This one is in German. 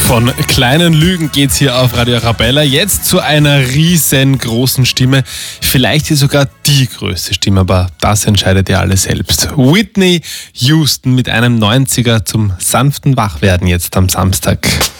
Von kleinen Lügen geht's hier auf Radio Arabella. Jetzt zu einer riesengroßen Stimme. Vielleicht hier sogar die größte Stimme, aber das entscheidet ihr alle selbst. Whitney Houston mit einem 90er zum sanften Wachwerden jetzt am Samstag.